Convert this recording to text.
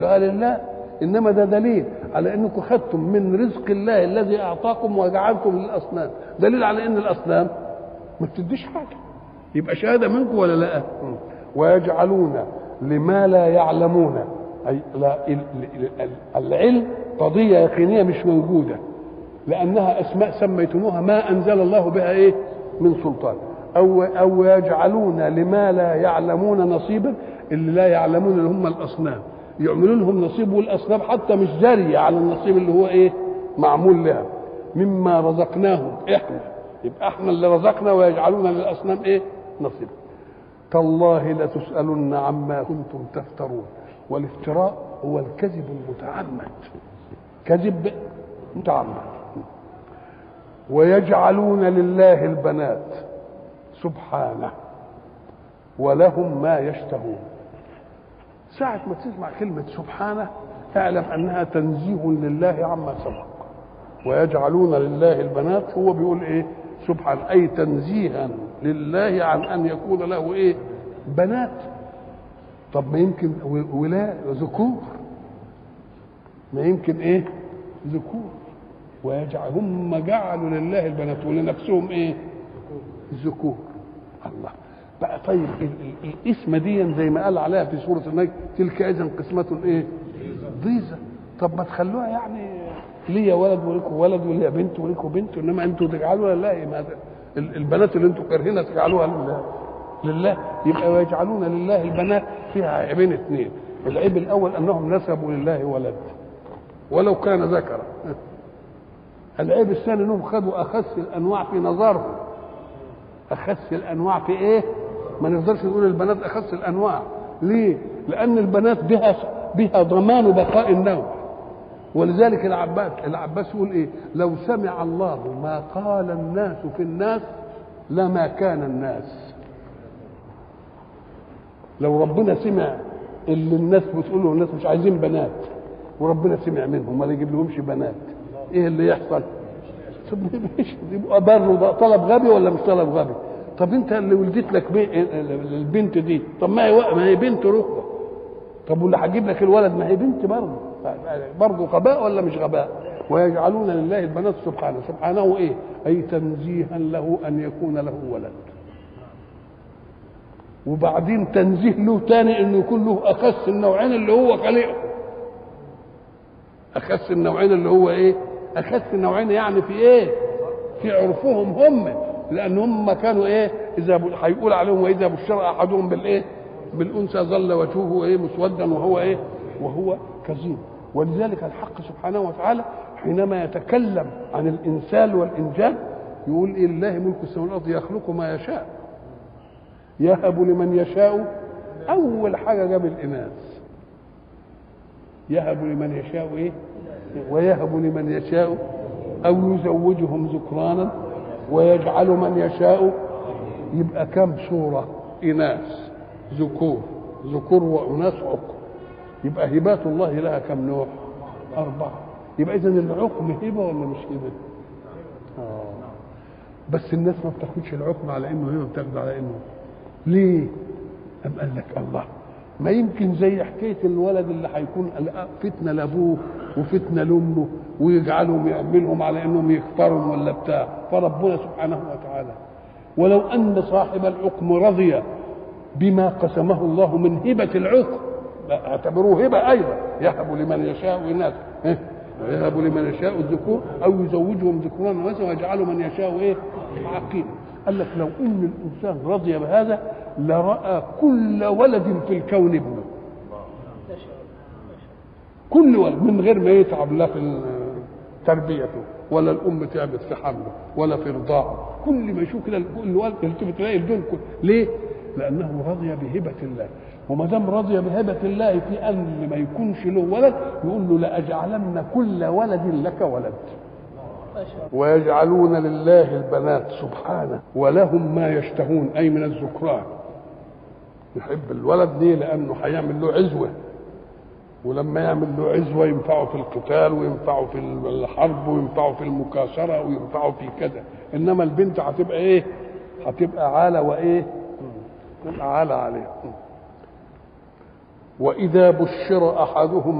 قال الله، انما ده دليل على انكم خدتم من رزق الله الذي اعطاكم وجعلتم للاصنام، دليل على ان الاصنام ما بتديش حاجه. يبقى شهاده منكم ولا لا؟ ويجعلون لما لا يعلمون، اي لا العلم قضيه يقينيه مش موجوده، لانها اسماء سميتموها ما انزل الله بها ايه من سلطان. او يجعلون لما لا يعلمون نصيبا، اللي لا يعلمون اللي هم الاصنام يعملون لهم نصيب، والاصنام حتى مش جاريه على النصيب اللي هو ايه معمول لها مما رزقناهم احنا. يبقى احنا اللي رزقنا ويجعلون للاصنام ايه نصيب. تالله لتسالن عما كنتم تفترون. والافتراء هو الكذب المتعمد، كذب متعمد. ويجعلون لله البنات سبحانه ولهم ما يشتهون. ساعة ما تسمع كلمة سبحانه اعلم انها تنزيه لله عما سبق. ويجعلون لله البنات، هو بيقول ايه سبحان، اي تنزيها لله عن ان يكون له ايه بنات. طب ما يمكن ولا ذكور، ما يمكن ايه ذكور. هم جعلوا لله البنات ولنفسهم ايه ذكور. الله بقى. طيب الاسم دي زي ما قال عليها في سوره النجم تلك اذا قسمه ايه ضيزه. طب ما تخلوها يعني ليا ولد ولكم ولد وليا بنت ولكم بنت، انما انتوا تجعلوها لله البنات اللي انتوا كارهينها تجعلوها لله. يبقى ويجعلون لله البنات فيها عيبين اثنين. العيب الاول انهم نسبوا لله ولد ولو كان ذكرا. العيب الثاني انهم خدوا اخس الانواع في نظرهم. اخس الانواع في ايه؟ ما نقدرش نقول البنات اخس الانواع. ليه؟ لان البنات بها ضمان بقاء النوع. ولذلك العباس يقول ايه؟ لو سمع الله ما قال الناس في الناس لما كان الناس. لو ربنا سمع اللي الناس بتقوله الناس مش عايزين بنات، وربنا سمع منهم ما يجيب لهمش بنات، ايه اللي يحصل؟ يبقى بر طلب غبي ولا مش طلب غبي؟ طب انت اللي ولدت لك البنت دي، طب ما هي بنت ركبه. طب واللي هجيب لك الولد ما هي بنت برضه غباء ولا مش غباء؟ ويجعلون لله البنات سبحانه. سبحانه ايه؟ اي تنزيها له ان يكون له ولد. وبعدين تنزيه له تاني انه يكون له اخس النوعين اللي هو خلقه. اخس النوعين اللي هو ايه؟ اخس النوعين يعني في ايه؟ في عرفهم هم، لان هم كانوا ايه؟ اذا هيقول عليهم واذا بشر احدهم بالايه؟ بالانثى ظل وجهه ايه؟ مسودا وهو ايه؟ وهو كظيم. ولذلك الحق سبحانه وتعالى حينما يتكلم عن الانسان والانجاب يقول إيه؟ لله ملك السماوات والارض يخلق ما يشاء يهب لمن يشاء. اول حاجه جاب الاناث، يهب لمن يشاء ايه؟ ويهب لمن يشاء او يزوجهم ذكرانا ويجعل من يشاء. يبقى كم صوره؟ اناث ذكور واناث عقم. يبقى هبات الله لها كم نوع؟ 4. يبقى اذا العقم هبه ولا مش هبه؟ بس الناس ما بتاخدش العقم على انه هبه، بتاخد على انه ليه؟ أم قال لك الله، ما يمكن زي حكايه الولد اللي هيكون فتنه لابوه وفتنه لامه ويجعلهم يعملهم على انهم يكفروا ولا بتاع. فربنا سبحانه وتعالى ولو ان صاحب العقم رضي بما قسمه الله من هبه العقم اعتبروه هبه ايضا. يهب لمن يشاء اناث ويهب لمن يشاء الذكور او يزوجهم ذكرانا وانثى ويجعل من يشاء ايه؟ عقيم. قال لك لو ان الانسان رضي بهذا لراى كل ولد في الكون ابنه، كل ولد من غير ما يتعب لا في تربيته ولا الام تعبت في حمله ولا في رضاعه. كل ما يشوف كده الولد يلتفت تلاقي الدنيا ليه؟ لانه رضي بهبه الله. وما دام رضي بهبه الله في ان ما يكونش له ولد يقول له لاجعلن كل ولد لك ولد. ويجعلون لله البنات سبحانه ولهم ما يشتهون، اي من الذكران. يحب الولد ليه؟ لانه هيعمل له عزوه، ولما يعمل له عزوه ينفعه في القتال وينفعه في الحرب وينفعه في المكاسره وينفعه في كذا. انما البنت هتبقى ايه؟ هتبقى عاله وايه؟ تبقى عاله عليه. وإذا بشر أحدهم